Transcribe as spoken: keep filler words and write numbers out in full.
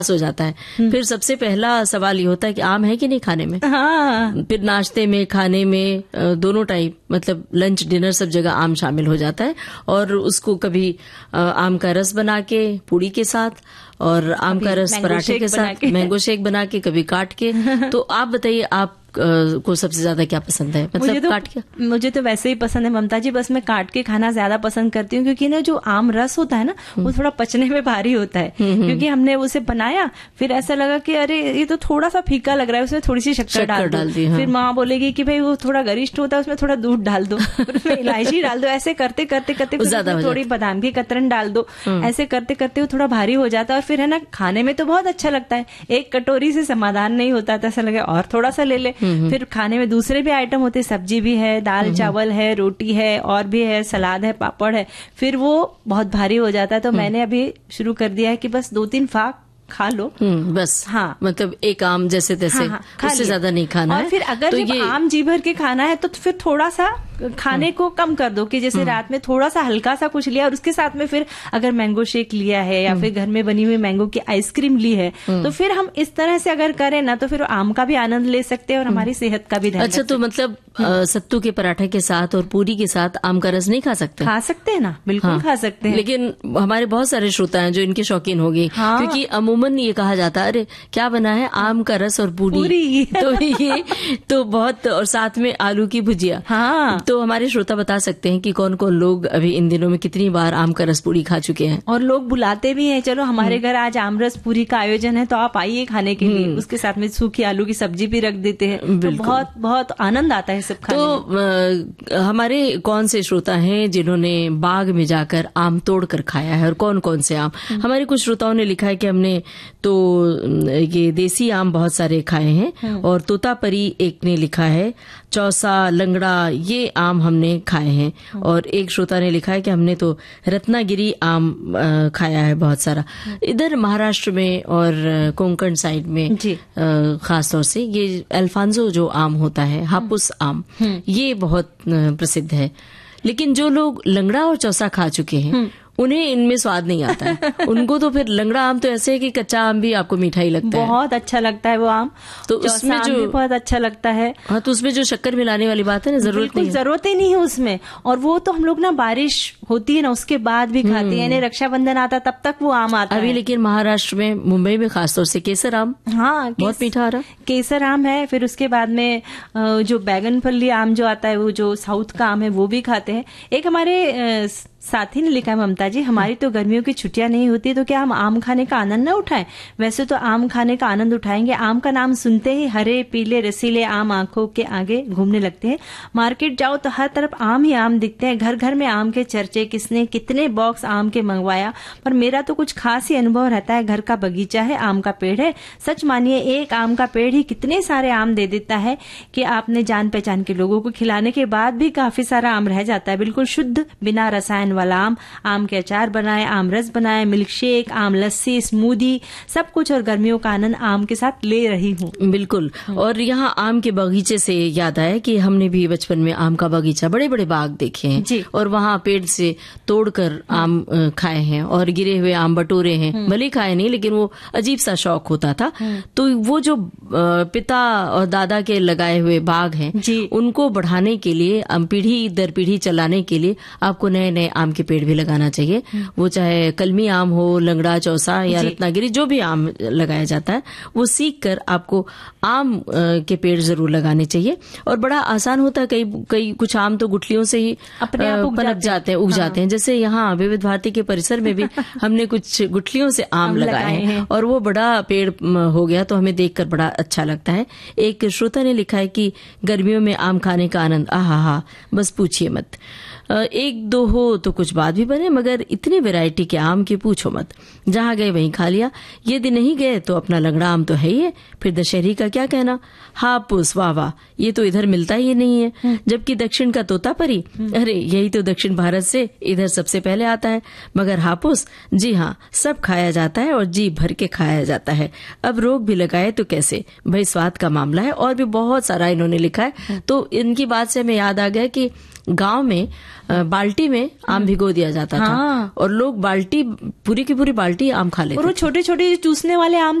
हो जाता है। फिर सबसे पहला सवाल ये होता है कि आम है कि नहीं खाने में। हाँ। फिर नाश्ते में, खाने में, दोनों टाइम, मतलब लंच डिनर सब जगह आम शामिल हो जाता है। और उसको कभी आम का रस बना के पूड़ी के साथ, और आम का रस पराठे के साथ, मैंगो शेक बना के, कभी काट के। तो आप बताइए, आप को सबसे ज्यादा क्या पसंद है? मतलब मुझे तो, काट के? मुझे तो वैसे ही पसंद है ममता जी, बस मैं काट के खाना ज्यादा पसंद करती हूँ, क्योंकि ना जो आम रस होता है ना वो थोड़ा पचने में भारी होता है। क्योंकि हमने उसे बनाया, फिर ऐसा लगा कि अरे ये तो थोड़ा सा फीका लग रहा है, उसमें थोड़ी सी शक्कर डाल दो। डाल दी, हाँ। फिर माँ बोलेगी कि भाई वो थोड़ा गरिष्ठ होता है, उसमें थोड़ा दूध डाल दो, उसमें इलायची डाल दो। ऐसे करते करते करते थोड़ी बादाम की कतरन डाल दो। ऐसे करते करते वो थोड़ा भारी हो जाता है। और फिर है ना, खाने में तो बहुत अच्छा लगता है, एक कटोरी से समाधान नहीं होता, तो ऐसा लगे और थोड़ा सा ले ले। फिर खाने में दूसरे भी आइटम होते हैं, सब्जी भी है, दाल चावल है, रोटी है, और भी है, सलाद है, पापड़ है, फिर वो बहुत भारी हो जाता है। तो मैंने अभी शुरू कर दिया है कि बस दो तीन फाक खा लो, बस। हाँ, मतलब एक आम जैसे तैसे, हाँ, हाँ, उससे ज्यादा नहीं खाना और है। फिर अगर तो जब ये आम जी भर के खाना है तो फिर थोड़ा सा खाने को कम कर दो, कि जैसे रात में थोड़ा सा हल्का सा कुछ लिया, और उसके साथ में फिर अगर मैंगो शेक लिया है, या फिर घर में बनी हुई मैंगो की आइसक्रीम ली है, तो फिर हम इस तरह से अगर करें ना, तो फिर आम का भी आनंद ले सकते हैं और हमारी सेहत का भी ध्यान। अच्छा, तो मतलब सत्तू के पराठे के साथ और पूरी के साथ आम का रस नहीं खा सकते? खा सकते हैं ना, बिल्कुल हाँ, खा सकते हैं। लेकिन हमारे बहुत सारे श्रोता हैं जो इनके शौकीन हो गए, हाँ। क्योंकि अमूमन ये कहा जाता है, अरे क्या बना है, आम का रस और पूरी, पूरी। तो ये तो बहुत, और साथ में आलू की भुजिया। हाँ। तो हमारे श्रोता बता सकते हैं कि कौन कौन लोग अभी इन दिनों में कितनी बार आम का रस पूरी खा चुके हैं। और लोग बुलाते भी हैं, चलो हमारे घर आज आम रस पूरी का आयोजन है, तो आप आइए खाने के लिए। उसके साथ में सूखी आलू की सब्जी भी रख देते हैं, तो बहुत बहुत आनंद आता है सब खाने तो में। हमारे कौन से श्रोता हैं जिन्होंने बाग में जाकर आम तोड़ कर खाया है, और कौन कौन से आम? हमारे कुछ श्रोताओं ने लिखा है कि हमने तो ये देसी आम बहुत सारे खाए हैं, और तोतापरी एक ने लिखा है, चौसा, लंगड़ा, ये आम हमने खाए हैं। और एक श्रोता ने लिखा है कि हमने तो रत्नागिरी आम खाया है बहुत सारा। इधर महाराष्ट्र में और कोंकण साइड में खास तौर से ये अल्फांसो जो आम होता है, हापुस आम, ये बहुत प्रसिद्ध है। लेकिन जो लोग लंगड़ा और चौसा खा चुके हैं उन्हें इनमें स्वाद नहीं आता है। उनको तो फिर लंगड़ा आम तो ऐसे है कि कच्चा आम भी आपको मीठा ही लगता है, बहुत अच्छा लगता है वो आम। तो उसमें जो भी बहुत अच्छा लगता है, हाँ, तो उसमें जो शक्कर मिलाने वाली बात है ना, जरूरत नहीं, जरूरत ही नहीं है उसमें। और वो तो हम लोग ना बारिश होती है ना उसके बाद भी खाते हैं, रक्षाबंधन आता तब तक वो आम आता है। अभी लेकिन महाराष्ट्र में, मुंबई में खासतौर से केसर आम, हाँ, बहुत मीठा आ रहा, केसर आम है। फिर उसके बाद में जो बैगन फली आम जो आता है, वो जो साउथ का आम है, वो भी खाते हैं। एक हमारे साथी ने लिखा है, ममता जी, हमारी तो गर्मियों की छुट्टियां नहीं होती, तो क्या हम आम खाने का आनंद न उठाएं? वैसे तो आम खाने का आनंद उठाएंगे। आम का नाम सुनते ही हरे पीले रसीले आम आंखों के आगे घूमने लगते हैं। मार्केट जाओ तो हर तरफ आम ही आम दिखते हैं। घर घर में आम के चर्चे, किसने कितने बॉक्स आम के मंगवाया। पर मेरा तो कुछ खास ही अनुभव रहता है। घर का बगीचा है, आम का पेड़ है। सच मानिए, एक आम का पेड़ ही कितने सारे आम दे देता है कि आपने जान पहचान के लोगों को खिलाने के बाद भी काफी सारा आम रह जाता है। बिल्कुल शुद्ध, बिना रसायन वाला आम। आम के अचार बनाए, आम रस बनाए, मिल्क शेक, आम लस्सी, स्मूदी, सब कुछ। और गर्मियों का आनंद आम के साथ ले रही हूँ। बिल्कुल। और यहाँ आम के बगीचे से याद आया कि हमने भी बचपन में आम का बगीचा, बड़े बड़े बाग देखे हैं जी। और वहाँ पेड़ से तोड़कर आम खाए हैं, और गिरे हुए आम बटोरे हैं। भले खाए नहीं, लेकिन वो अजीब सा शौक होता था। तो वो जो पिता और दादा के लगाए हुए बाग हैं, उनको बढ़ाने के लिए, पीढ़ी दर पीढ़ी चलाने के लिए आपको नए नए आम के पेड़ भी लगाना चाहिए। वो चाहे कलमी आम हो, लंगड़ा, चौसा या रत्नागिरी, जो भी आम लगाया जाता है, वो सीख कर आपको आम के पेड़ जरूर लगाने चाहिए। और बड़ा आसान होता है। कई कई कुछ आम तो गुठलियों से ही अपने आप पनप जाते हैं, उग जाते हैं। जैसे यहाँ विविध भारती के परिसर में भी हमने कुछ गुठलियों से आम लगाए हैं, और वो बड़ा पेड़ हो गया, तो हमें देखकर बड़ा अच्छा लगता है। एक श्रोता ने लिखा है कि गर्मियों में आम खाने का आनंद, आहा हा, बस पूछिए मत। एक दो हो तो कुछ बात भी बने, मगर इतनी वैरायटी के आम की पूछो मत। जहां गए वहीं खा लिया। ये दिन नहीं गए तो अपना लंगड़ा आम तो है ही है, फिर दशहरी का क्या कहना। हापुस, वाह वाह, ये तो इधर मिलता ही नहीं है। जबकि दक्षिण का तोतापरी, अरे यही तो दक्षिण भारत से इधर सबसे पहले आता है। मगर हापुस, जी हाँ, सब खाया जाता है और जी भर के खाया जाता है। अब रोग भी लगाए तो कैसे, भाई स्वाद का मामला है। और भी बहुत सारा इन्होंने लिखा है। तो इनकी बात से हमें याद आ गया कि गांव में बाल्टी में आम भिगो दिया जाता हाँ। था और लोग बाल्टी पूरी की पूरी बाल्टी आम खा लेते और वो छोटे छोटे चूसने वाले आम